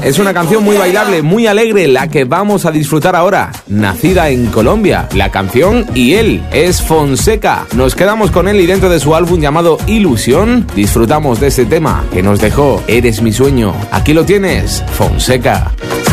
Es una canción muy bailable, muy alegre, la que vamos a disfrutar ahora. Nacida en Colombia, la canción y él es Fonseca. Nos quedamos con él y dentro de su álbum llamado Ilusión, disfrutamos de ese tema que nos dejó Eres mi sueño. Aquí lo tienes, Fonseca.